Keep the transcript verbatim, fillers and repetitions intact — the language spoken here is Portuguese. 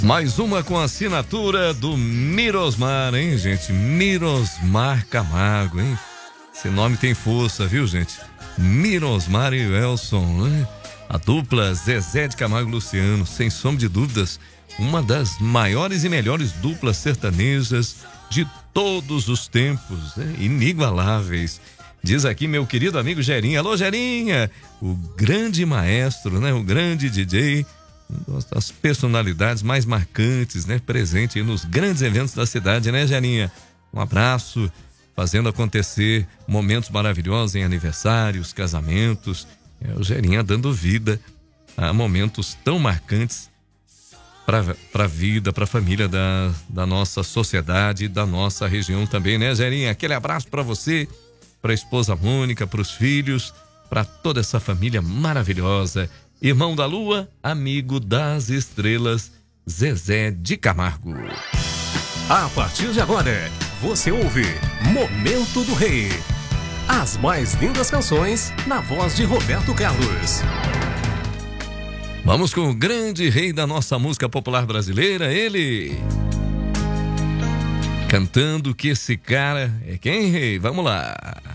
Mais uma com assinatura do Mirosmar, hein, gente? Mirosmar Camargo, hein? Esse nome tem força, viu, gente? Mirosmar e Elson, né? A dupla Zezé de Camargo e Luciano, sem sombra de dúvidas, uma das maiores e melhores duplas sertanejas de todos os tempos, né? Inigualáveis. Diz aqui meu querido amigo Gerinha. Alô, Gerinha! O grande maestro, né? O grande D J, uma das personalidades mais marcantes, né? Presente nos grandes eventos da cidade, né, Gerinha? Um abraço, fazendo acontecer momentos maravilhosos em aniversários, casamentos. É, o Gerinha dando vida a momentos tão marcantes para a vida, para a família da, da nossa sociedade, da nossa região também, né, Gerinha? Aquele abraço para você, para a esposa Mônica, para os filhos, para toda essa família maravilhosa. Irmão da Lua, amigo das estrelas, Zezé de Camargo. A partir de agora, você ouve Momento do Rei. As mais lindas canções na voz de Roberto Carlos. Vamos com o grande rei da nossa música popular brasileira, ele... Cantando que esse cara é quem, rei? Vamos lá.